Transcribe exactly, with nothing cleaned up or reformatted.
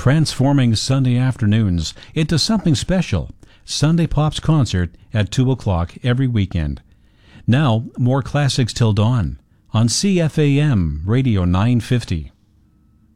transforming Sunday afternoons into something special. Sunday Pops concert at two o'clock every weekend. Now, more classics till dawn on C F A M Radio nine fifty.